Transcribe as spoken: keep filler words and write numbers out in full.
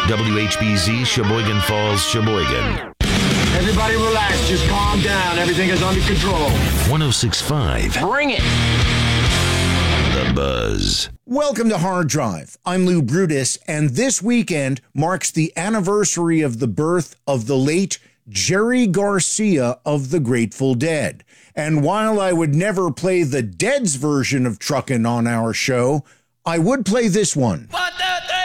W H B Z, Sheboygan Falls, Sheboygan. Everybody relax, just calm down. Everything is under control. one oh six point five. Bring it. The Buzz. Welcome to Hard Drive. I'm Lou Brutus, and this weekend marks the anniversary of the birth of the late Jerry Garcia of the Grateful Dead. And while I would never play the Dead's version of Truckin' on our show, I would play this one. One, two, three.